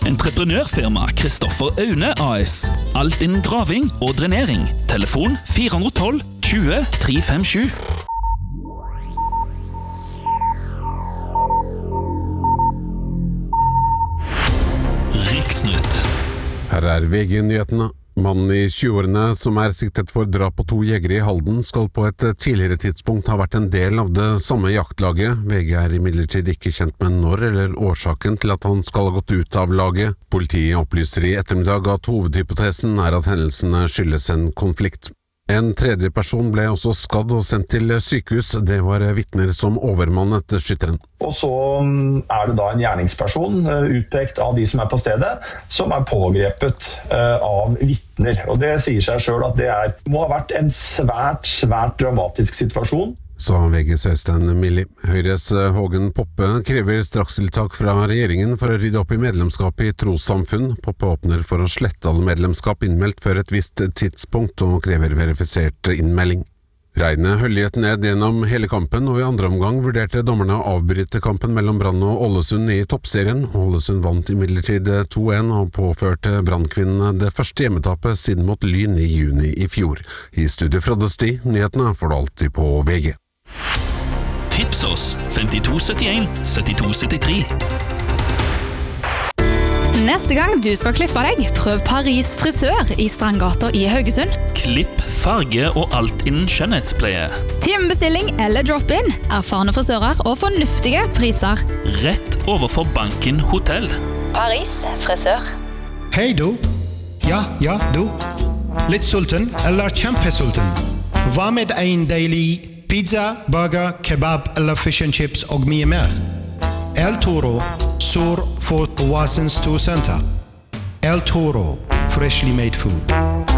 Entreprenørfirma Kristoffer Aune AS. Alt innen graving og drenering. Telefon 412 20 357. Riksnytt. Her VG-nyhetene. Mannen i 20-årene som siktet for drap på 2 jegere i Halden skal på et tidligere tidspunkt ha vært en del av det samme jaktlaget. VG imidlertid ikke kjent med når eller årsaken til at han skal ha gått ut av laget. Politiet opplyser i ettermiddag at hovedhypotesen at hendelsene skyldes en konflikt. En tredje person ble også skadd og sendt til sykehus. Det var vitner som overmannet skytteren. Og så det da en gjerningsperson utpekt av de som på stedet, som pågrepet av vitner. Og det sier seg selv at det må ha vært en svært dramatisk situasjon. Sa VGs Øystein Milli. Høyres Hågen Poppe krever strakstiltak fra regjeringen for å rydde opp i medlemskap i trossamfunn. Poppe åpner for å slette alle medlemskap innmeldt før et visst tidspunkt og krever verifisert innmelding. Regnet høljet ned gjennom hele kampen, og i andre omgang vurderte dommerne å avbryte kampen mellom Brann og Ålesund i toppserien. Ålesund vant imidlertid 2-1 og påførte Brannkvinnene det første hjemmetapet siden mot Lyn i juni i fjor. I studio Frode Sti, nyhetene får du alltid på VG. Tips oss 5271 7273. Neste gang du skal klippe deg, prøv Paris frisør i Strandgata i Haugesund. Klipp, farge og alt innen skjønnhetspleie. Timebestilling eller drop-in, erfarne frisører og fornuftige priser. Rett overfor Banken Hotell. Paris frisør. Hei du. Ja, du. Litt sulten eller kjempesulten? Hva med en deilig pizza, burger, kebab eller fish and chips og mye mer? El Toro, sør for Oasens Storcenter. El Toro, freshly made food.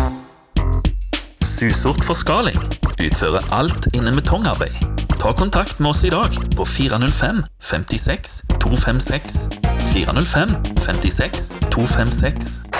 Susort Forskaling. Utfører alt innen betongarbeid. Ta kontakt med oss i dag på 405 56 256. 405 56 256.